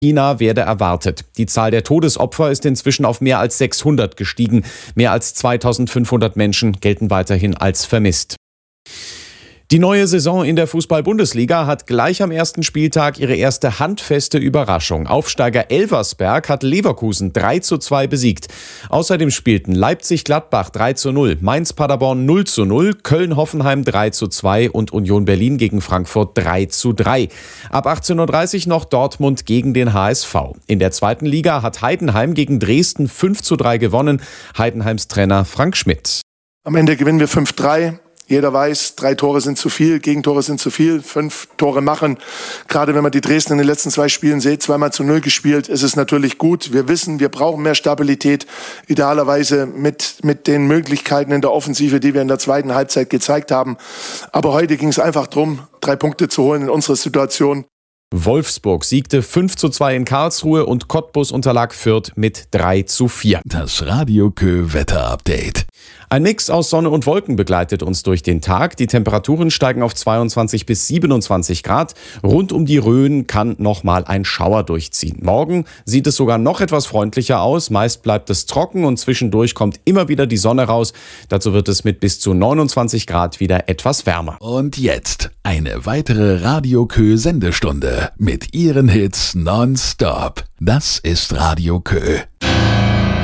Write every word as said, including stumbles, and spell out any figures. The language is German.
China werde erwartet. Die Zahl der Todesopfer ist inzwischen auf mehr als sechshundert gestiegen. Mehr als zweitausendfünfhundert Menschen gelten weiterhin als vermisst. Die neue Saison in der Fußball-Bundesliga hat gleich am ersten Spieltag ihre erste handfeste Überraschung. Aufsteiger Elversberg hat Leverkusen drei zu zwei besiegt. Außerdem spielten Leipzig-Gladbach drei zu null, Mainz-Paderborn null zu null, Köln-Hoffenheim drei zu zwei und Union Berlin gegen Frankfurt drei zu drei. Ab achtzehn Uhr dreißig noch Dortmund gegen den H S V. In der zweiten Liga hat Heidenheim gegen Dresden fünf zu drei gewonnen. Heidenheims Trainer Frank Schmidt. Am Ende gewinnen wir fünf drei. Jeder weiß, drei Tore sind zu viel, Gegentore sind zu viel, fünf Tore machen. Gerade wenn man die Dresden in den letzten zwei Spielen sieht, zweimal zu null gespielt, ist es natürlich gut. Wir wissen, wir brauchen mehr Stabilität, idealerweise mit, mit den Möglichkeiten in der Offensive, die wir in der zweiten Halbzeit gezeigt haben. Aber heute ging es einfach darum, drei Punkte zu holen in unserer Situation. Wolfsburg siegte fünf zu zwei in Karlsruhe und Cottbus unterlag Fürth mit drei zu vier. Das Radio Kö Wetter-Update. Ein Mix aus Sonne und Wolken begleitet uns durch den Tag. Die Temperaturen steigen auf zweiundzwanzig bis siebenundzwanzig Grad. Rund um die Rhön kann nochmal ein Schauer durchziehen. Morgen sieht es sogar noch etwas freundlicher aus. Meist bleibt es trocken und zwischendurch kommt immer wieder die Sonne raus. Dazu wird es mit bis zu neunundzwanzig Grad wieder etwas wärmer. Und jetzt eine weitere Radio Kö Sendestunde mit ihren Hits nonstop. Das ist Radio Kö.